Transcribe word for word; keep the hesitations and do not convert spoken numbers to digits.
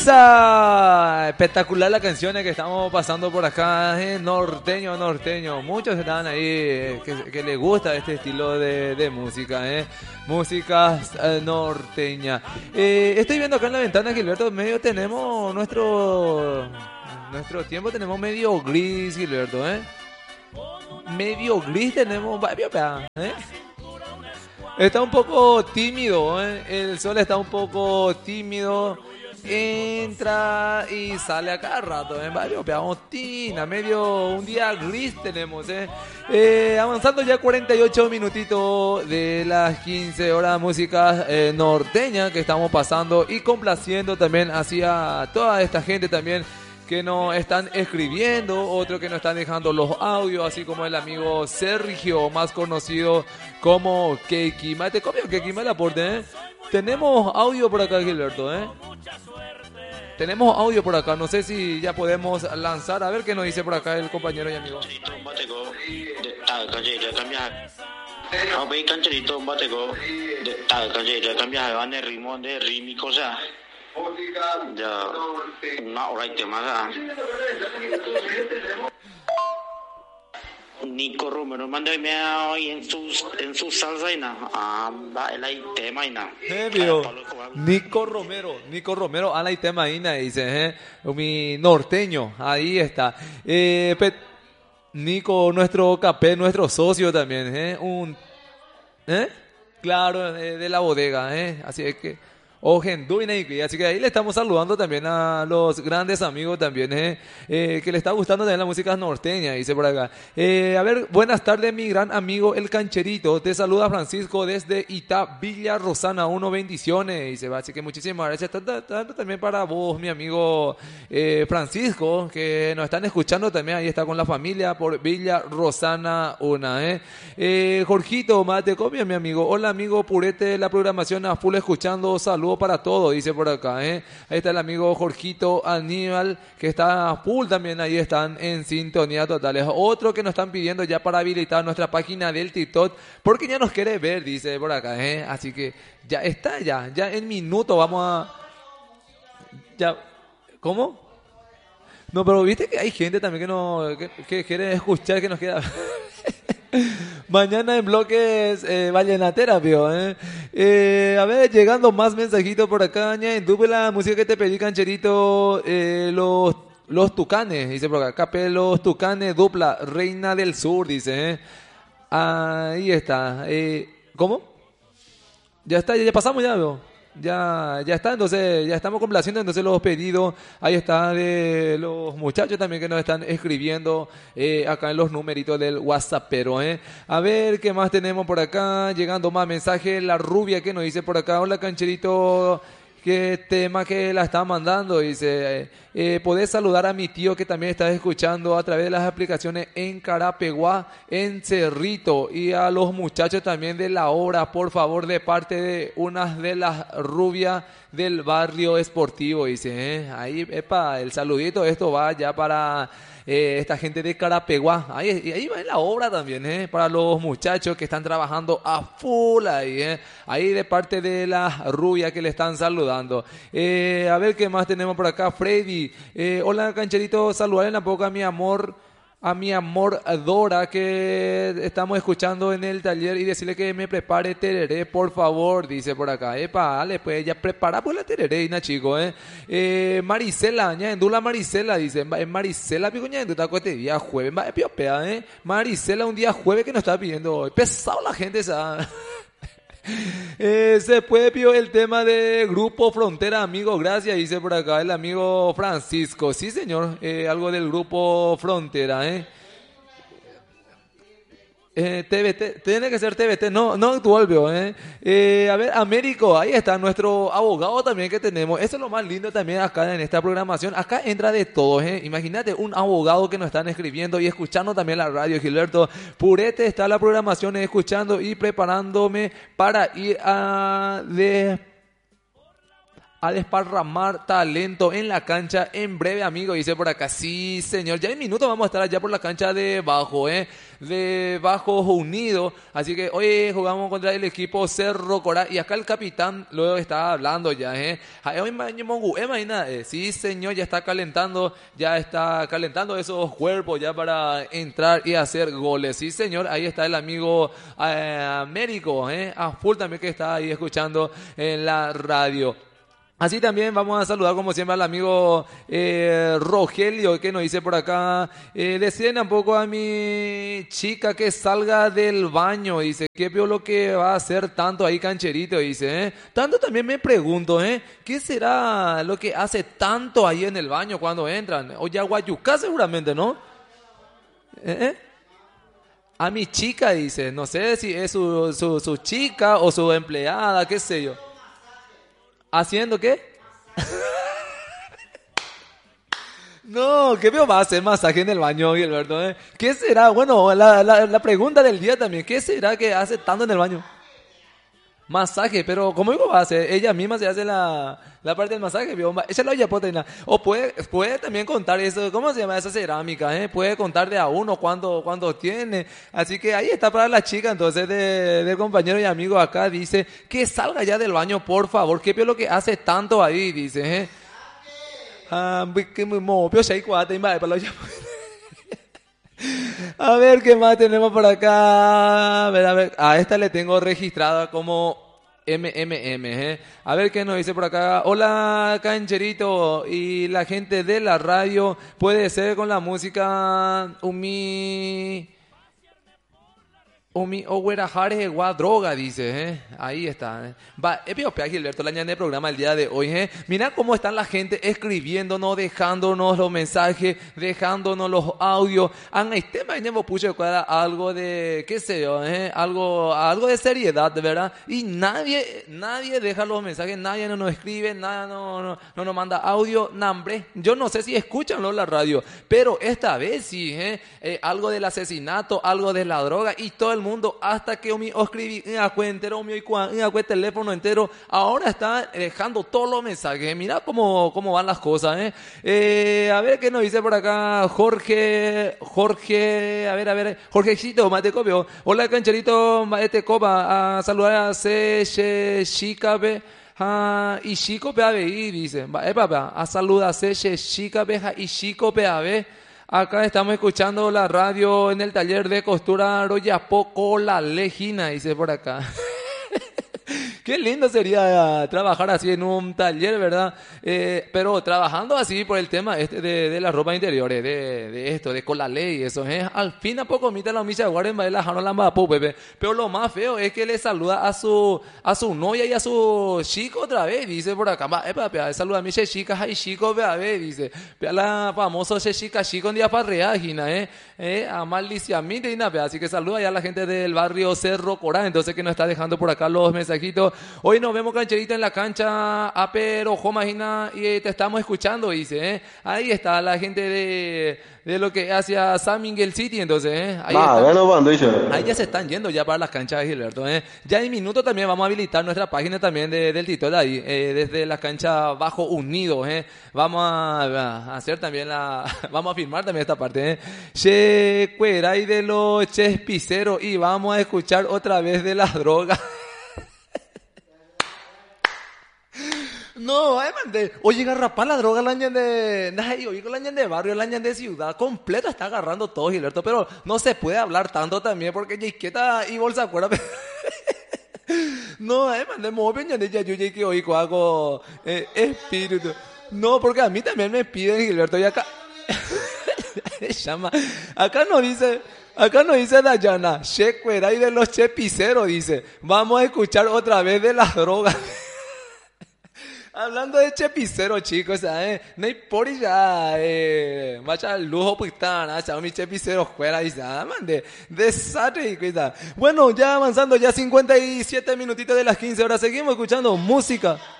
Esa espectacular la canción que estamos pasando por acá, eh, norteño, norteño. Muchos están ahí eh, que, que les gusta este estilo de, de música, eh. Música eh, norteña. Eh, estoy viendo acá en la ventana, Gilberto, medio tenemos nuestro nuestro tiempo, tenemos medio gris, Gilberto, eh. Medio gris tenemos, ¿eh? Está un poco tímido, ¿eh? El sol está un poco tímido. Entra y sale a cada rato, ¿eh? Varios pegamos tina, medio un día gris tenemos, ¿eh? Eh, avanzando ya cuarenta y ocho minutitos de las quince horas, música eh, norteña que estamos pasando y complaciendo también hacia toda esta gente también que nos están escribiendo, otro que nos están dejando los audios, así como el amigo Sergio, más conocido como Keikima. Te copio Keikima el aporte, ¿eh? Tenemos audio por acá, Gilberto, ¿eh? Tenemos audio por acá, no sé si ya podemos lanzar, a ver qué nos dice por acá el compañero y amigo. Ya una hora y tema. Nico Romero manda hoy en sus en su salsa y na ah va el ahí tema y na eh bio Nico Romero Nico Romero ala y tema y na dice eh mi norteño ahí está eh pe, Nico nuestro capé nuestro socio también eh un eh claro de, de la bodega eh así es que Ojenduineiqui, así que ahí le estamos saludando también a los grandes amigos también, eh, eh, que le está gustando también la música norteña, dice por acá. Eh, a ver, buenas tardes mi gran amigo El Cancherito, te saluda Francisco desde Itá, Villa Rosana, uno bendiciones, dice, así que muchísimas gracias, tanto también para vos mi amigo eh, Francisco, que nos están escuchando también, ahí está con la familia por Villa Rosana una, eh. eh Jorgito Matecopia, mi amigo, hola amigo Purete, la programación a full escuchando, saludos para todos, dice por acá, ¿eh? Ahí está el amigo Jorgito Aníbal, que está full también, ahí están en sintonía total. Es otro que nos están pidiendo ya para habilitar nuestra página del TikTok, porque ya nos quiere ver, dice por acá, ¿eh? Así que ya está, ya, ya en minuto vamos a... ya, ¿cómo? No, pero viste que hay gente también que no que, que quiere escuchar, que nos queda... Mañana en bloques eh, vallenatera, pío, ¿eh? Eh, a ver, llegando más mensajitos por acá, ña, en la música que te pedí, Cancherito, eh, los, los Tucanes, dice por acá, Capé, los Tucanes, dupla, Reina del Sur, dice, ¿eh? Ahí está, eh, ¿cómo? Ya está, ya, ya pasamos ya, veo. Ya, ya está, entonces ya estamos complaciendo entonces los pedidos, ahí está de los muchachos también que nos están escribiendo eh, acá en los numeritos del WhatsApp, pero eh. A ver qué más tenemos por acá, llegando más mensajes, la rubia que nos dice por acá, hola Cancherito, qué tema que la está mandando, dice, eh, eh, podés saludar a mi tío que también está escuchando a través de las aplicaciones en Carapeguá, en Cerrito, y a los muchachos también de la obra, por favor, de parte de una de las rubias del barrio esportivo, dice, eh, ahí, epa, el saludito, esto va ya para... Eh, esta gente de Carapeguá, ahí, ahí va en la obra también, ¿eh? Para los muchachos que están trabajando a full ahí, ¿eh? Ahí de parte de la rubia que le están saludando. Eh, a ver qué más tenemos por acá, Freddy. Eh, hola Cancherito, saludar en la boca a mi amor, a mi amor Dora que estamos escuchando en el taller y decirle que me prepare tereré, por favor, dice por acá. Epa, dale, pues ya prepara pues la tereré, Ina, chico, eh. eh Marisela, ña, endula Marisela, dice, en Marisela, pico, ña, endula este día jueves, va, piopea, eh. Marisela, un día jueves que nos está pidiendo, pesado la gente esa. Eh, se puede pio el tema de Grupo Frontera, amigo, gracias, dice por acá el amigo Francisco, sí señor, eh, algo del Grupo Frontera, eh. Eh, T V T, tiene que ser T V T, no, no actual, veo, eh. eh. A ver, Américo, ahí está nuestro abogado también que tenemos. Eso es lo más lindo también acá en esta programación. Acá entra de todo, eh. Imagínate un abogado que nos están escribiendo y escuchando también la radio, Gilberto. Purete está la programación escuchando y preparándome para ir a de a desparramar talento en la cancha en breve, amigo, dice por acá. Sí, señor, ya en minutos vamos a estar allá por la cancha de Bajo, ¿eh? De Bajo Unido. Así que hoy jugamos contra el equipo Cerro Corá. Y acá el capitán luego está hablando ya, ¿eh? Sí, señor, ya está calentando, ya está calentando esos cuerpos ya para entrar y hacer goles. Sí, señor, ahí está el amigo eh, Américo, ¿eh? A full también, que está ahí escuchando en la radio. Así también vamos a saludar como siempre al amigo eh, Rogelio, que nos dice por acá, eh, deciden un poco a mi chica que salga del baño, dice, ¿qué veo lo que va a hacer tanto ahí cancherito? Dice, ¿eh? Tanto también me pregunto, ¿eh? ¿Qué será lo que hace tanto ahí en el baño cuando entran? O Yaguayucá seguramente, ¿no? ¿Eh? A mi chica, dice, no sé si es su, su, su chica o su empleada, qué sé yo. ¿Haciendo qué? No, ¿qué veo? Va a hacer masaje en el baño, Gilberto, ¿eh? ¿Qué será? Bueno, la, la, la pregunta del día también, ¿qué será que hace tanto en el baño? Masaje, pero ¿cómo digo va a hacer? Ella misma se hace la, la parte del masaje, ¿vio? Esa es la olla potena. O puede, puede también contar eso, ¿cómo se llama esa cerámica? ¿Eh? Puede contar de a uno cuánto, cuánto tiene. Así que ahí está para la chica, entonces, de, del compañero y amigo acá, dice, que salga ya del baño, por favor. ¿Qué es lo que hace tanto ahí? Dice, ¿eh? Ah, que me movió, se para la olla. A ver, ¿qué más tenemos por acá? A ver, a ver. A esta le tengo registrada como M M M, ¿eh? A ver qué nos dice por acá. Hola, cancherito. Y la gente de la radio, puede ser con la música Umi... Umi Oguerajare Gua droga, dice, ¿eh? Ahí está, ¿eh? Va, Epiopea Gilberto, la ñana de programa el día de hoy, ¿eh? Mira cómo están la gente escribiéndonos, dejándonos los mensajes, dejándonos los audios. Han este mañana pucho algo de, qué sé yo, ¿eh? Algo, algo de seriedad, ¿verdad? Y nadie, nadie deja los mensajes, nadie no nos escribe, nadie no, no, no nos manda audio, nambre. Yo no sé si escuchan la radio, pero esta vez sí, ¿eh? Eh, algo del asesinato, algo de la droga y todo el mundo, hasta que mi escribí en entero, mi en teléfono entero, ahora está dejando todos los mensajes. Mira cómo, cómo van las cosas, ¿eh? Eh, a ver qué nos dice por acá Jorge, Jorge, a ver, a ver, Jorgecito, Matecopio. Hola, cancherito, Matecopa, a saludar a C. Chicabe. Ah, y chico P A B I, dice, eh, papá, a saludar a C. Chicabe y chico P A B. Acá estamos escuchando la radio en el taller de costura Royapoco La Lejina, dice por acá. Qué lindo sería trabajar así en un taller, ¿verdad? Eh, pero trabajando así por el tema este de, de las ropas interiores, de, de esto, de colalé y eso, ¿eh? Al fin a poco mita la misa guarden baila jano la mapu, bebé. Pero lo más feo es que le saluda a su a su novia y a su chico otra vez, dice por acá. Va, epa, pea, saluda a mi chica y chico, vea, ve, dice. Pea la famosa chica chico en día parreagina, ¿eh? Eh, a maliciamente y nada, así que saluda ya a la gente del barrio Cerro Corá, entonces que nos está dejando por acá los mensajitos. Hoy nos vemos cancherita en la cancha, a pero imagina y te estamos escuchando, dice, ¿eh? Ahí está la gente de, de lo que hacia San Miguel City, entonces, ¿eh? Ahí, ah, está, ahí ya se están yendo ya para las canchas de Gilberto, ¿eh? Ya en minutos también vamos a habilitar nuestra página también de, del Tito de ahí, eh, desde la cancha Bajo Unido, ¿eh? Vamos a, a hacer también la, vamos a firmar también esta parte, ¿eh? Che, cueray de los chespiceros y vamos a escuchar otra vez de las drogas. No, eh, man, oye, garrapá la droga, la ñan de, ay, oye, la ñan de barrio, la ñan de ciudad, completo está agarrando todo, Gilberto, pero no se puede hablar tanto también porque Yisqueta y bolsa acuerda. No, eh, man, de modo ñan de Yayuya que hoy hago eh, espíritu. No, porque a mí también me piden, Gilberto, y acá, llama, acá no dice, acá no dice Dayana, che, cuera y de los chepiceros, dice, vamos a escuchar otra vez de las drogas. Hablando de chepicero, chicos, ¿sabes? No hay por ya, eh, vaya lujo puitana, chao, mi chepicero fuera, y ah, man, de desastre y cuida. Bueno, ya avanzando, ya cincuenta y siete minutitos de las quince horas, seguimos escuchando música.